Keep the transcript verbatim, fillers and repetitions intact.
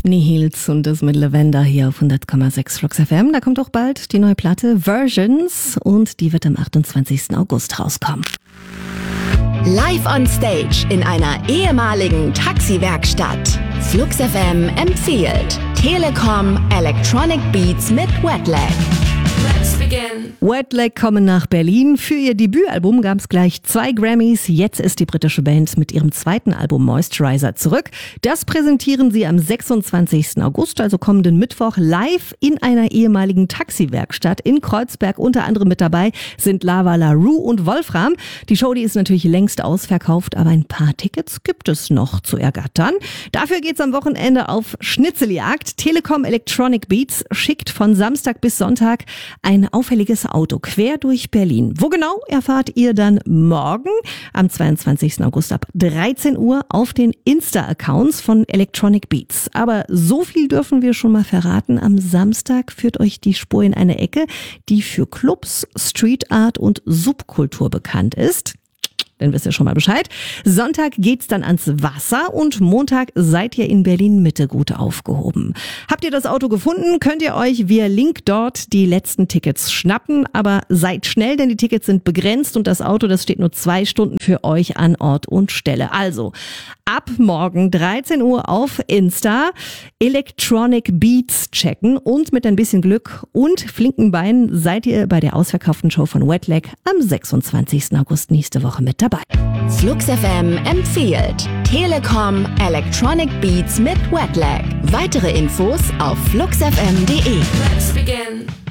Whitney Heals und das mit Lavender hier auf hundert Komma sechs Flux F M. Da kommt auch bald die neue Platte Versions und die wird am achtundzwanzigsten August rauskommen. Live on Stage in einer ehemaligen Taxiwerkstatt. Flux F M empfiehlt Telekom Electronic Beats mit Wetlag. Let's begin. Wetlag kommen nach Berlin. Für ihr Debütalbum gab es gleich zwei Grammys. Jetzt ist die britische Band mit ihrem zweiten Album Moisturizer zurück. Das präsentieren sie am sechsundzwanzigsten August, also kommenden Mittwoch, live in einer ehemaligen Taxiwerkstatt in Kreuzberg. Unter anderem mit dabei sind Lava LaRue und Wolfram. Die Show, die ist natürlich längst ausverkauft, aber ein paar Tickets gibt es noch zu ergattern. Dafür geht's am Wochenende auf Schnitzeljagd. Telekom Electronic Beats schickt von Samstag bis Sonntag ein auffälliges Auto quer durch Berlin. Wo genau, erfahrt ihr dann morgen am zweiundzwanzigsten August ab dreizehn Uhr auf den Insta-Accounts von Electronic Beats. Aber so viel dürfen wir schon mal verraten. Am Samstag führt euch die Spur in eine Ecke, die für Clubs, Street Art und Subkultur bekannt ist. Dann wisst ihr schon mal Bescheid. Sonntag geht's dann ans Wasser und Montag seid ihr in Berlin-Mitte gut aufgehoben. Habt ihr das Auto gefunden, könnt ihr euch via Link dort die letzten Tickets schnappen. Aber seid schnell, denn die Tickets sind begrenzt und das Auto, das steht nur zwei Stunden für euch an Ort und Stelle. Also ab morgen dreizehn Uhr auf Insta Electronic Beats checken und mit ein bisschen Glück und flinken Beinen seid ihr bei der ausverkauften Show von Wetlag am sechsundzwanzigsten August nächste Woche mit dabei. Flux F M empfiehlt Telekom Electronic Beats mit Wetlag. Weitere Infos auf flux f m punkt d e. Let's begin.